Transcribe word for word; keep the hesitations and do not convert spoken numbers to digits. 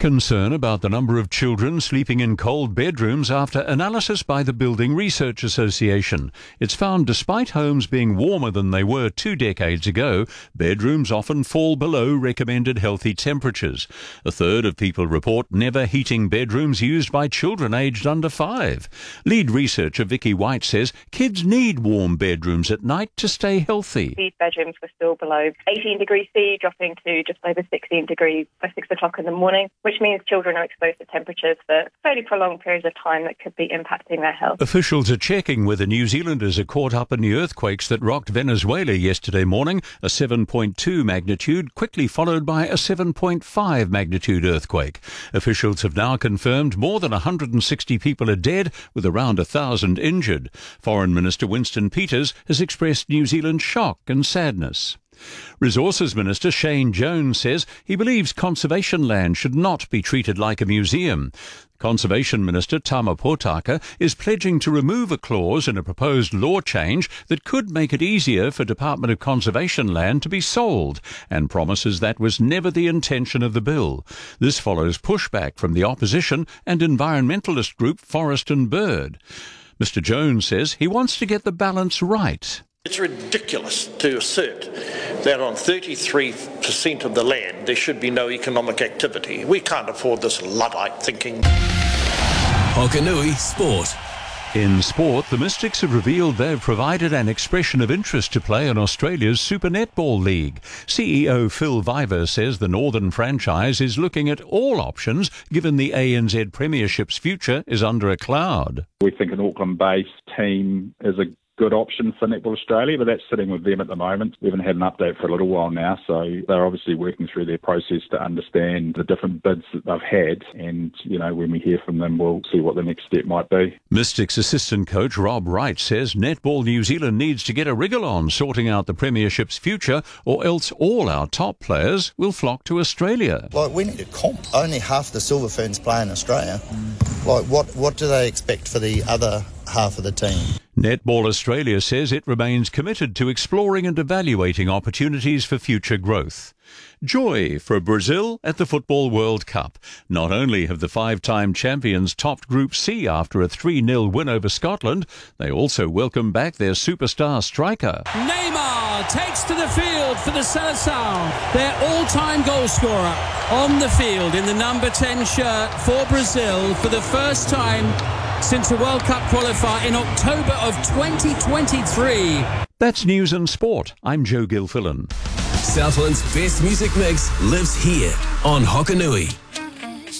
Concern about the number of children sleeping in cold bedrooms after analysis by the Building Research Association. It's found despite homes being warmer than they were two decades ago, bedrooms often fall below recommended healthy temperatures. A third of people report never heating bedrooms used by children aged under five. Lead researcher Vicky White says kids need warm bedrooms at night to stay healthy. These bedrooms were still below eighteen degrees C, dropping to just over sixteen degrees by six o'clock in the morning, which means children are exposed to temperatures for fairly prolonged periods of time that could be impacting their health. Officials are checking whether New Zealanders are caught up in the earthquakes that rocked Venezuela yesterday morning, a seven point two magnitude, quickly followed by a seven point five magnitude earthquake. Officials have now confirmed more than one hundred sixty people are dead, with around one thousand injured. Foreign Minister Winston Peters has expressed New Zealand's shock and sadness. Resources Minister Shane Jones says he believes conservation land should not be treated like a museum. Conservation Minister Tama Potaka is pledging to remove a clause in a proposed law change that could make it easier for Department of Conservation land to be sold, and promises that was never the intention of the bill. This follows pushback from the opposition and environmentalist group Forest and Bird. Mister Jones says he wants to get the balance right. It's ridiculous to assert that on thirty-three percent of the land there should be no economic activity. We can't afford this Luddite thinking. Hokanui Sport. In sport, the Mystics have revealed they've provided an expression of interest to play in Australia's Super Netball League. C E O Phil Viver says the Northern franchise is looking at all options given the A N Z Premiership's future is under a cloud. We think an Auckland-based team is a good option for Netball Australia, but that's sitting with them at the moment. We haven't had an update for a little while now, so they're obviously working through their process to understand the different bids that they've had, and, you know, when we hear from them, we'll see what the next step might be. Mystics assistant coach Rob Wright says Netball New Zealand needs to get a wriggle on sorting out the Premiership's future, or else all our top players will flock to Australia. Like, we need a comp. Only half the Silver Ferns play in Australia. Like, what, what do they expect for the other half of the team? Netball Australia says it remains committed to exploring and evaluating opportunities for future growth. Joy for Brazil at the Football World Cup. Not only have the five-time champions topped Group C after a three nil win over Scotland, they also welcome back their superstar striker. Neymar takes to the field for the Seleção, their all-time goal scorer, on the field in the number ten shirt for Brazil for the first time since a World Cup qualifier in October of twenty twenty-three. That's News and Sport. I'm Joe Gilfillan. Southland's best music mix lives here on Hokanui.